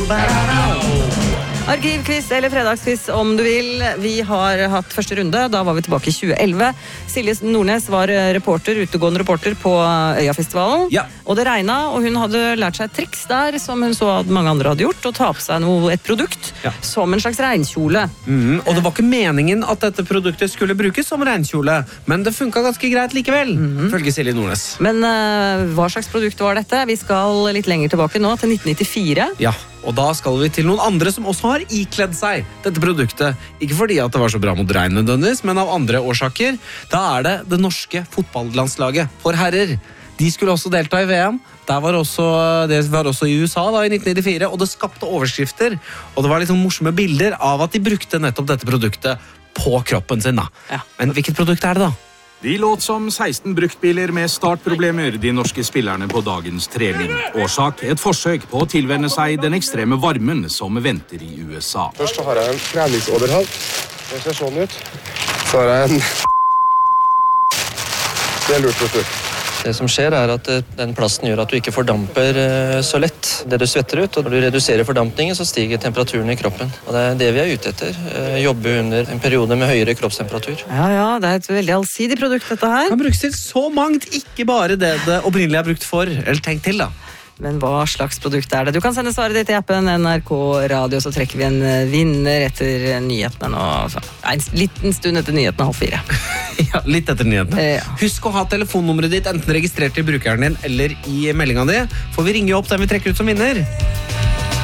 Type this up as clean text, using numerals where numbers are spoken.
Arkivquiz eller fredagskviss om du vil. Vi har hatt første runde, da var vi tilbake i 2011. Silje Nordnes var utegående reporter på Øyafestivalen. Ja. Og det regnet, og hun hadde lært seg et triks der, som hun så at mange andre hadde gjort, å ta på seg et produkt som en slags regnkjole. Og det var ikke meningen at dette produktet skulle brukes som regnkjole, men det funket ganske greit likevel, følge Silje Nordnes. Men hva slags produkt var dette? Vi skal litt lenger tilbake nå, til 1994. Ja, og da skal vi til noen andre som også har ikledd seg dette produktet. Ikke fordi at det var så bra mot regn nødvendigvis, men av andre årsaker. Da er det norske fotballandslaget for herrer. De skulle også delta i VM. Det var også i USA da, i 1994, og det skapte overskrifter. Og det var litt sånn morsomme bilder av at de brukte nettopp dette produktet på kroppen sin. Da. Ja. Men hvilket produkt er det da? De låt som 16 bruktbiler med startproblemer, de norske spillerne på dagens trening. Årsak, et forsøk på å tilvenne seg den ekstreme varmen som venter i USA. Først så har jeg en treningsoverhall. Det ser sånn ut. Så har jeg en... Det er lurt, vet du. Det som skjer er at den plasten gjør at du ikke fordamper så lett det du svetter ut, og når du reduserer fordampningen så stiger temperaturen i kroppen. Og det er det vi er ute etter, jobbe under en periode med høyere kroppstemperatur. Ja, det er et veldig allsidig produkt dette her. Det kan brukes til så mangt, ikke bare det opprinnelig er brukt for, eller tenkt til da. Men hva slags produkt er det? Du kan sende svaret ditt i appen NRK Radio, så trekker vi en vinner etter nyhetene nå. En liten stund etter nyhetene 3:30. Ja, litt etter nyhetene. Ja. Husk å ha telefonnummeret ditt enten registrert i brukeren din eller i meldingen din, for vi ringer opp den vi trekker ut som vinner.